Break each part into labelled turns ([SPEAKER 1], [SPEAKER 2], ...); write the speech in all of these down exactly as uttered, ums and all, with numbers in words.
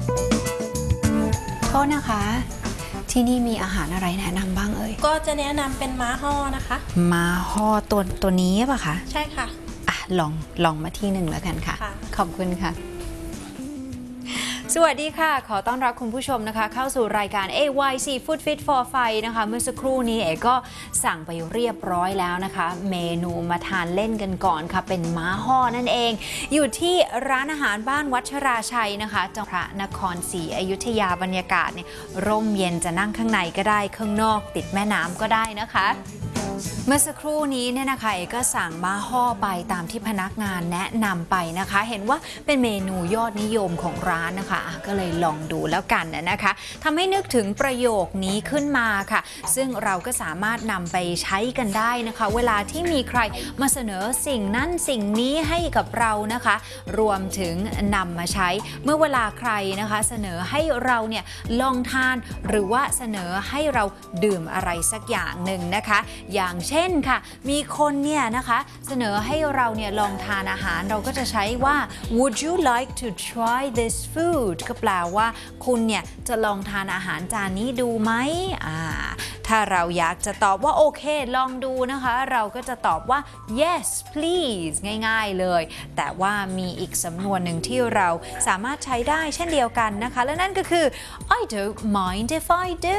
[SPEAKER 1] โทษนะคะที่นี่มีอาหารอะไรแนะนำบ้างเอ่ย
[SPEAKER 2] ก็จะแนะนำเป็นม้าห่อนะคะ
[SPEAKER 1] ม้าห่อตัวตัวนี้ป่ะคะ
[SPEAKER 2] ใช่ค่ะ
[SPEAKER 1] อ่ะลองลองมาที่หนึ่งแล้วกันค่ะขอบคุณค่ะสวัสดีค่ะขอต้อนรับคุณผู้ชมนะคะเข้าสู่รายการ เอ วาย Seafood Fit for Fight นะคะเมื่อสักครู่นี้เอ๋ก็สั่งไปเรียบร้อยแล้วนะคะเมนูมาทานเล่นกันก่อนค่ะเป็นม้าห่อนั่นเองอยู่ที่ร้านอาหารบ้านวัชราชัยนะคะจังหวัดพระนครศรีอยุธยาบรรยากาศเนี่ยร่มเย็นจะนั่งข้างในก็ได้ข้างนอกติดแม่น้ำก็ได้นะคะเมื่อสักครู่นี้เนี่ยนะคะเอ๋ก็สั่งม้าห่อไปตามที่พนักงานแนะนำไปนะคะเห็นว่าเป็นเมนูยอดนิยมของร้านนะคะก็เลยลองดูแล้วกันนะคะทำให้นึกถึงประโยคนี้ขึ้นมาค่ะซึ่งเราก็สามารถนำไปใช้กันได้นะคะเวลาที่มีใครมาเสนอสิ่งนั้นสิ่งนี้ให้กับเรานะคะรวมถึงนำมาใช้เมื่อเวลาใครนะคะเสนอให้เราเนี่ยลองทานหรือว่าเสนอให้เราดื่มอะไรสักอย่างหนึ่งนะคะอย่างเช่นค่ะมีคนเนี่ยนะคะเสนอให้เราเนี่ยลองทานอาหารเราก็จะใช้ว่า would you like to try this food ก็แปลว่าคุณเนี่ยจะลองทานอาหารจานนี้ดูไหมอ่าถ้าเราอยากจะตอบว่าโอเคลองดูนะคะเราก็จะตอบว่า yes please ง่ายๆเลยแต่ว่ามีอีกสำนวนหนึ่งที่เราสามารถใช้ได้เช่นเดียวกันนะคะและนั่นก็คือ I don't mind if I do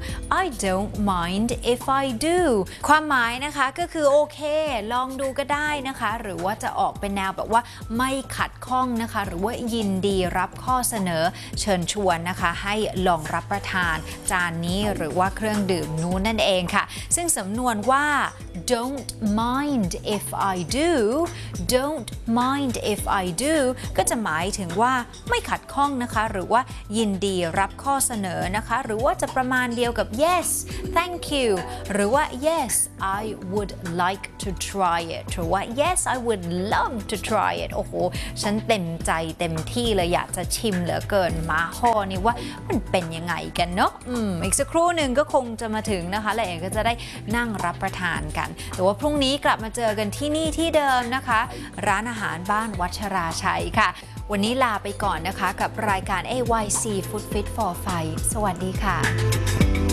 [SPEAKER 1] I don't mind if I do ความหมายนะคะก็คือโอเคลองดูก็ได้นะคะหรือว่าจะออกเป็นแนวแบบว่าไม่ขัดข้องนะคะหรือว่ายินดีรับข้อเสนอเชิญชวนนะคะให้ลองรับประทานจานนี้หรือว่าเครื่องดื่มนู้นนั่นเองค่ะซึ่งสำนวนว่า don't mind if I do don't mind if I do ก็จะหมายถึงว่าไม่ขัดข้องนะคะหรือว่ายินดีรับข้อเสนอนะคะหรือว่าจะประมาณเดียวกับ yes thank you หรือว่า yes I would like to try it หรือว่า yes I would love to try it โอ้โหฉันเต็มใจเต็มที่เลยอยากจะชิมเหลือเกินม้าห่อนี่ว่ามันเป็นยังไงกันเนาะอืมอีกสักครู่หนึ่งก็คงจะมาถึงนะคะแล้วเองก็จะได้นั่งรับประทานกันแต่ว่าพรุ่งนี้กลับมาเจอกันที่นี่ที่เดิมนะคะร้านอาหารบ้านวัชราชัยค่ะวันนี้ลาไปก่อนนะคะกับรายการ เอ วาย Seafood Fit for Fight สวัสดีค่ะ